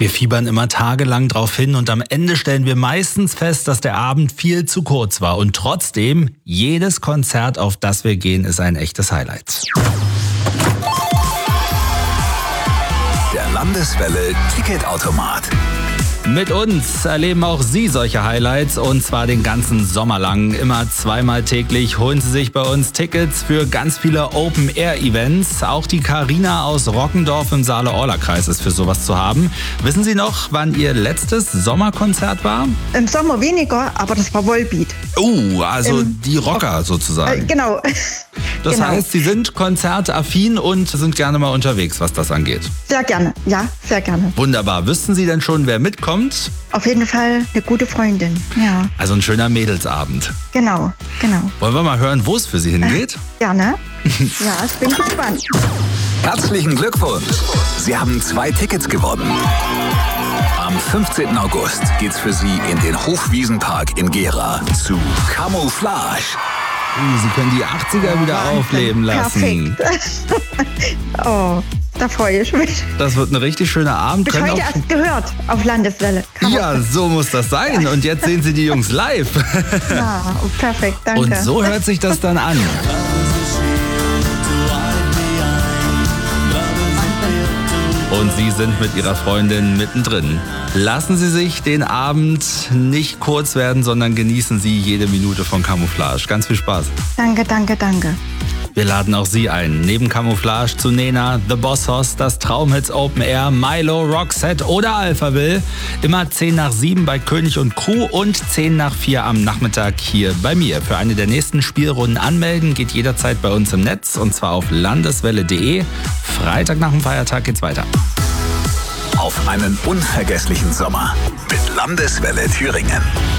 Wir fiebern immer tagelang drauf hin und am Ende stellen wir meistens fest, dass der Abend viel zu kurz war. Und trotzdem, jedes Konzert, auf das wir gehen, ist ein echtes Highlight. Der Landeswelle Ticketautomat. Mit uns erleben auch Sie solche Highlights und zwar den ganzen Sommer lang. Immer zweimal täglich holen Sie sich bei uns Tickets für ganz viele Open-Air-Events. Auch die Carina aus Rockendorf im Saale-Orla-Kreis ist für sowas zu haben. Wissen Sie noch, wann Ihr letztes Sommerkonzert war? Im Sommer weniger, aber das war Volbeat. Also die Rocker sozusagen. Genau. Das heißt, Sie sind konzertaffin und sind gerne mal unterwegs, was das angeht. Sehr gerne, ja, sehr gerne. Wunderbar. Wüssten Sie denn schon, wer mitkommt? Auf jeden Fall eine gute Freundin, ja. Also ein schöner Mädelsabend. Genau. Wollen wir mal hören, wo es für Sie hingeht? Gerne. Ja, ich bin gespannt. Herzlichen Glückwunsch! Sie haben 2 Tickets gewonnen. Am 15. August geht's für Sie in den Hofwiesenpark in Gera zu Camouflage. Sie können die 80er wieder aufleben lassen. Perfekt. Oh, da freue ich mich. Das wird ein richtig schöner Abend. Bis heute erst gehört auf Landeswelle. Ja, so muss das sein. Und jetzt sehen Sie die Jungs live. Ja, perfekt, danke. Und so hört sich das dann an. Und Sie sind mit Ihrer Freundin mittendrin. Lassen Sie sich den Abend nicht kurz werden, sondern genießen Sie jede Minute von Camouflage. Ganz viel Spaß. Danke. Wir laden auch Sie ein. Neben Camouflage zu Nena, The Boss Hoss, das Traumhits Open Air, Milo, Roxette oder Alphaville. Immer 10 nach 7 bei König und Crew und 10 nach 4 am Nachmittag hier bei mir. Für eine der nächsten Spielrunden anmelden geht jederzeit bei uns im Netz und zwar auf landeswelle.de. Freitag nach dem Feiertag geht's weiter. Auf einen unvergesslichen Sommer mit Landeswelle Thüringen.